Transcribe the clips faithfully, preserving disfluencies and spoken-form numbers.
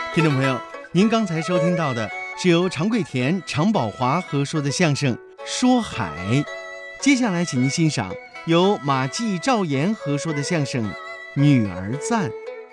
听众朋友，您刚才收听到的是由常贵田、常宝华合说的相声《说海》，接下来请您欣赏由马季、赵岩合说的相声《女儿赞》。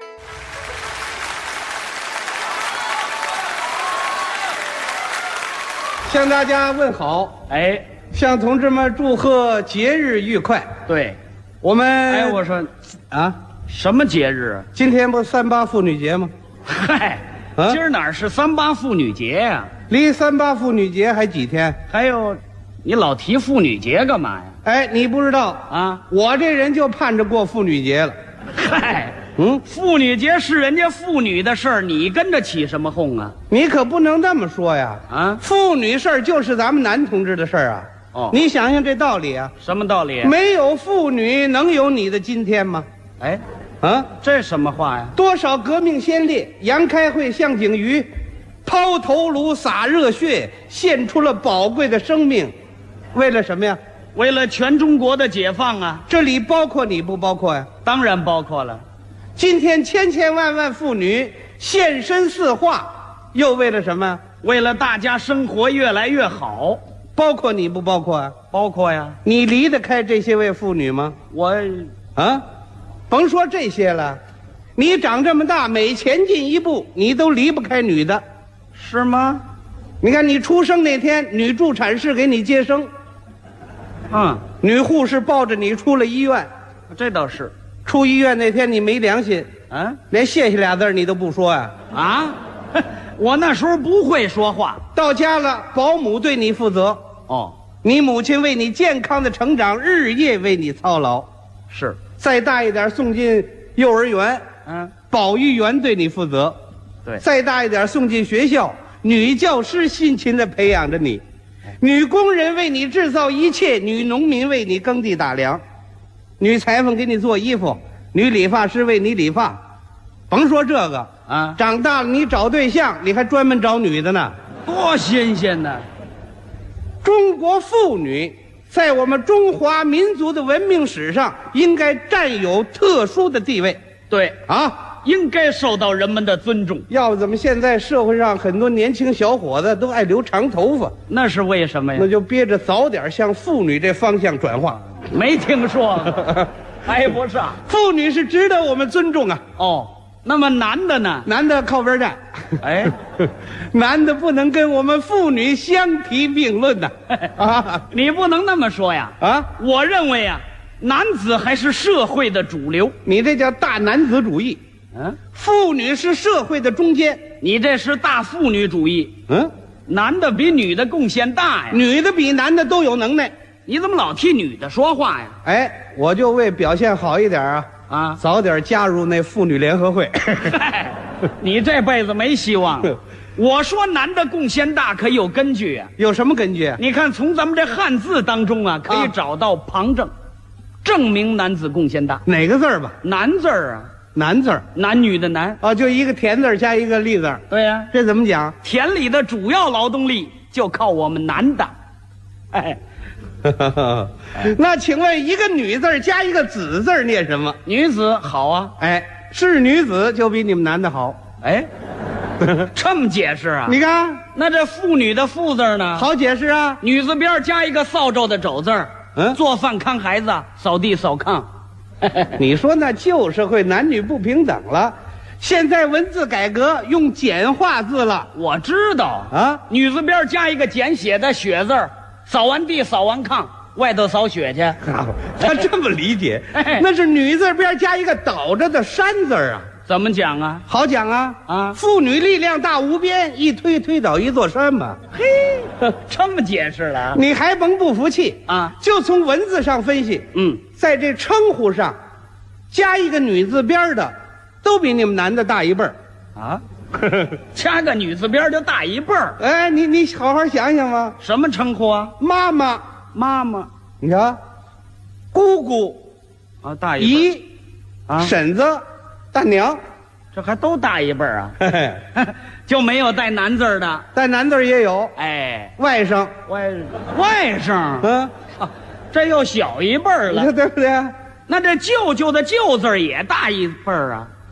向大家问好， 哎， 向同志们祝贺节日愉快。 对， 我们哎，我说啊， 什么节日啊？ 今天不三八妇女节吗？ 嗨， 啊今儿哪是三八妇女节呀、 离三八妇女节还几天？ 还有，你老提妇女节干嘛呀？ 哎，你不知道啊， 我这人就盼着过妇女节了。 嗨， 嗯， 妇女节是人家妇女的事儿，你跟着起什么哄啊？ 你可不能这么说呀！ 啊， 妇女事儿就是咱们男同志的事儿啊。 哦你想想这道理啊， 什么道理？ 没有妇女能有你的今天吗？ 哎， 啊， 这什么话呀？ 多少革命先烈，杨开慧、向景瑜，抛头颅洒热血，献出了宝贵的生命，为了什么呀？ 为了全中国的解放啊！ 这里包括你不包括呀？ 当然包括了。 今天千千万万妇女现身四化，又为了什么？ 为了大家生活越来越好， 包括你不包括啊？ 包括呀， 你离得开这些位妇女吗？ 我啊，甭说这些了，你长这么大，每前进一步，你都离不开女的。 是吗？ 你看你出生那天，女助产士给你接生， 嗯， 女护士抱着你出了医院。 这倒是。 出医院那天你没良心， 啊连谢谢俩字你都不说呀、 啊！我那时候不会说话。 到家了，保姆对你负责， 哦， 你母亲为你健康的成长日夜为你操劳。 是。 再大一点送进幼儿园， 嗯， 保育员对你负责。 对。 再大一点送进学校，女教师辛勤地培养着你，女工人为你制造一切，女农民为你耕地打粮，女裁缝给你做衣服，女理发师为你理发。甭说这个啊， 长大了你找对象，你还专门找女的呢。 多新鲜呢！ 中国妇女在我们中华民族的文明史上应该占有特殊的地位对， 啊！ 应该受到人们的尊重。 要不怎么现在社会上很多年轻小伙子都爱留长头发？ 那是为什么呀那？就憋着早点向妇女这方向转化。 没听说过，挨不上。 妇女是值得我们尊重啊！ 哦，那么男的呢？ 男的靠边站， 哎， 男的不能跟我们妇女相提并论呐！啊你不能那么说呀！ 啊！ 我认为啊，男子还是社会的主流。 你这叫大男子主义， 嗯， 妇女是社会的中间。 你这是大妇女主义。 嗯， 男的比女的贡献大呀！ 女的比男的都有能耐。 你怎么老替女的说话呀？ 哎，我就为表现好一点啊， 啊， 早点加入那妇女联合会。 嗨，你这辈子没希望了。我说男的贡献大可有根据啊。 有什么根据？ 你看，从咱们这汉字当中啊，可以啊找到旁证，证明男子贡献大。 哪个字儿吧？ 男字儿啊， 男字儿男女的男。 啊，就一个田字儿加一个立字儿， 对呀、 这怎么讲？ 田里的主要劳动力就靠我们男的。哎， 那请问一个女字儿加一个子字儿念什么？ 女子好啊。 哎，是女子就比你们男的好。 哎，这么解释啊？ 你看， 那这妇女的妇字儿呢？ 好解释啊。 女字边加一个扫帚的肘字儿， 嗯做饭看孩子，扫地扫炕。 你说那旧社会男女不平等了，现在文字改革用简化字了我知道啊。 女字边加一个简写的雪字儿，扫完地扫完炕，外头扫雪去。 他这么理解哎， 那是女字边加一个倒着的山字儿啊。 怎么讲啊？ 好讲啊啊妇女力量大无边，一推推倒一座山嘛。 嘿，这么解释了啊？ 你还甭不服气啊就从文字上分析， 嗯， 在这称呼上加一个女字边的，都比你们男的大一辈儿。 啊，加个女字边就大一辈儿。 哎，你你好好想想吧。 什么称呼啊？ 妈妈， 妈妈你瞧，姑姑、 啊，大一辈姨、 儿啊， 婶子、大娘， 这还都大一辈儿啊？ 嘿嘿， 就没有带男字儿的。 带男字儿也有， 哎， 外甥， 外外甥， 嗯， 啊，这又小一辈儿了你说。对不对？ 那这舅舅的舅字儿也大一辈儿啊？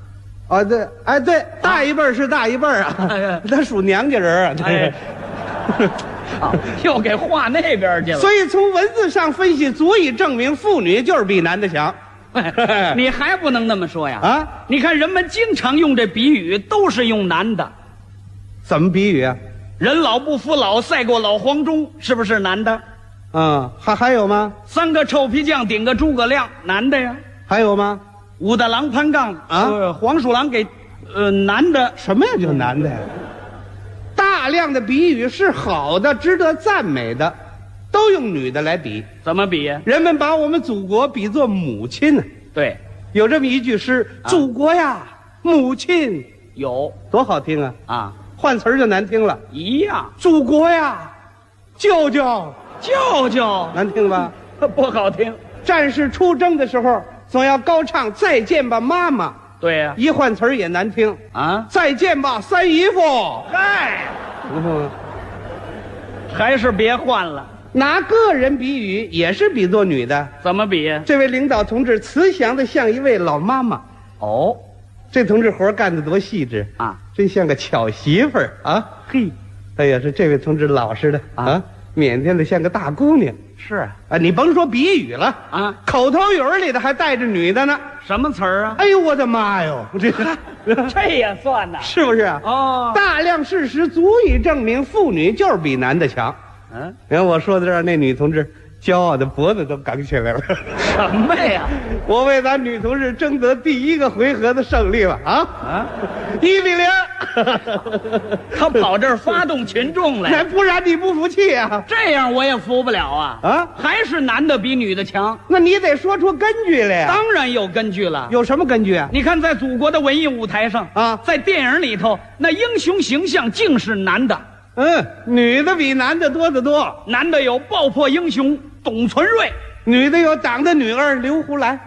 啊，对，哎，对，大一辈儿是大一辈儿啊， 哎他属娘家人啊， 哎，啊又给划那边去了。 所以从文字上分析，足以证明妇女就是比男的强。 你还不能那么说呀！ 啊， 你看人们经常用这比喻，都是用男的。 怎么比喻啊？ 人老不服老，赛过老黄忠，是不是男的？ 嗯，还还有吗？ 三个臭皮匠顶个诸葛亮，男的呀。 还有吗？ 武大郎攀杠啊呃黄鼠狼给，呃，男的。 什么呀？就男的呀？大量的比喻是好的，值得赞美的，都用女的来比。 怎么比呀？ 人们把我们祖国比作母亲呢。 对， 有这么一句诗：“ 啊祖国呀，母亲。” 有多好听啊！ 啊， 换词儿就难听了。 一样。 祖国呀，舅舅， 舅舅难听吧？ 不好听。 战士出征的时候，总要高唱“再见吧，妈妈”。 对呀、 一换词儿也难听， 啊， 再见吧，三姨夫。 嗨， 嗯， 还是别换了。 拿个人比喻也是比作女的。 怎么比呀？ 这位领导同志慈祥的像一位老妈妈， 哦， 这同志活干得多细致啊， 真像个巧媳妇儿啊！ 嘿， 哎呀，是这位同志老实的啊啊，腼腆的像个大姑娘是啊， 啊！你甭说比喻了啊， 口头语儿里头还带着女的呢。 什么词儿啊？ 哎呦，我的妈哟，这这也算呐？ 是不是啊？ 哦， 大量事实足以证明妇女就是比男的强。 嗯， 你看我说到这儿，那女同志骄傲的脖子都梗起来了。 什么呀？ 我为咱女同志争得第一个回合的胜利了啊！ 啊， 一比零。 他跑这儿发动群众来， 哎，不然你不服气啊？ 这样我也服不了啊！ 啊， 还是男的比女的强， 那你得说出根据来呀。 当然有根据了。 有什么根据啊？ 你看，在祖国的文艺舞台上啊在电影里头，那英雄形象竟是男的， 嗯，女的比男的多得多。 男的有爆破英雄董存瑞， 女的有党的女儿刘胡兰，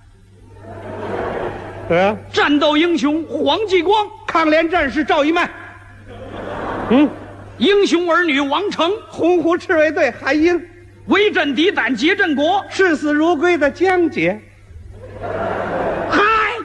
对啊， 战斗英雄黄继光， 抗联战士赵一麦，嗯， 英雄儿女王成， 洪湖赤卫队韩英， 威震敌胆劫震国。 视死如归的江姐。 嗨，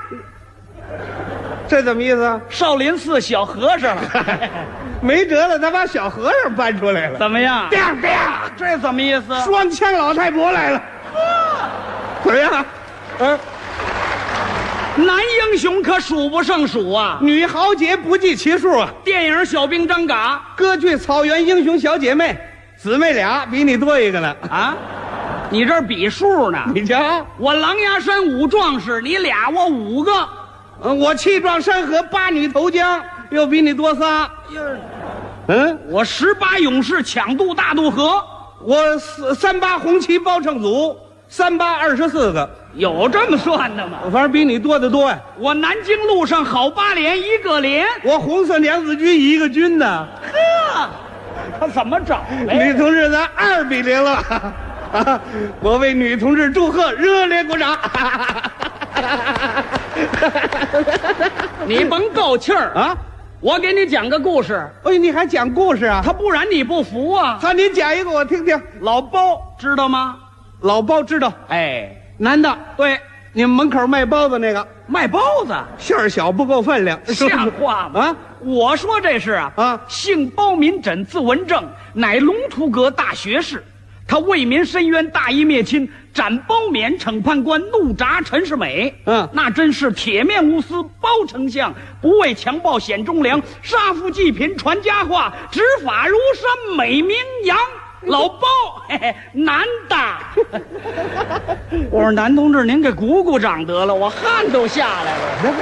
这怎么意思啊？ 少林寺小和尚了， 没辙了，他把小和尚搬出来了。 怎么样？ 啪啪， 这怎么意思？ 双枪老太婆来了，怎么样？嗯， 男英雄可数不胜数啊！ 女豪杰不计其数啊！ 电影《小兵张嘎歌剧《草原英雄小姐妹》，姊妹俩比你多一个呢。》 啊，你这儿比数呢？ 你瞧， 我狼牙山五壮士，你俩我五个。 嗯，我气壮山河八女投江，又比你多仨。嗯， 我十八勇士抢渡大渡河， 我四三八红旗包称组，三八二十四个， 有这么算的吗？ 反正比你多得多呀。 我南京路上好八连一个连， 我红色娘子军一个军呢。 呵，他怎么找的呀？ 女同志咱二比零了，啊！我为女同志祝贺，热烈鼓掌。 你甭够气儿啊！ 我给你讲个故事， 哎，你还讲故事啊？ 他不然你不服啊？ 好，你讲一个我听听。 老包知道吗？ 老包知道， 哎， 男的， 对， 你们门口卖包子那个， 卖包子， 馅儿小不够分量， 像话吗？ 啊！ 我说这是啊啊姓包民诊字文正，乃龙图阁大学士。他为民伸冤，大义灭亲，斩包勉，惩判官，怒铡陈世美。 嗯那真是铁面无私，包丞相不为强暴显忠良，杀富济贫传佳话，执法如山美名扬。老包，嘿嘿，男的。我说男同志，您给鼓鼓掌得了，我汗都下来了。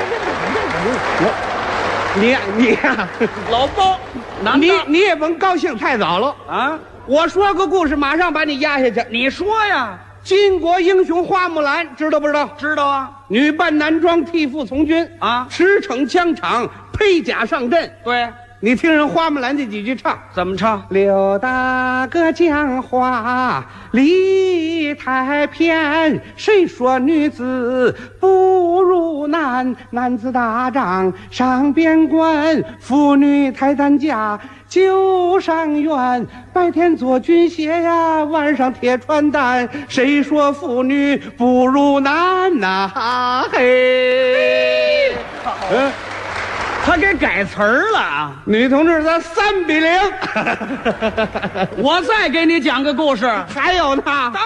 你你呀， 老包，男的， 你你也甭高兴太早了。 啊， 我说个故事，马上把你压下去。 你说呀？ 巾帼英雄花木兰，知道不知道？ 知道啊。 女扮男装，替父从军啊驰骋疆场，披甲上阵。 对， 你听人花木兰这几句唱。 怎么唱？ 刘大哥讲话理太偏，谁说女子不如男？男子打仗上边关，妇女抬担架就上院。白天做军鞋呀，晚上贴穿单。谁说妇女不如男呐、嘿， 嗯， 他给改词儿了啊！ 女同志，咱三比零。 我再给你讲个故事。 还有呢？ 当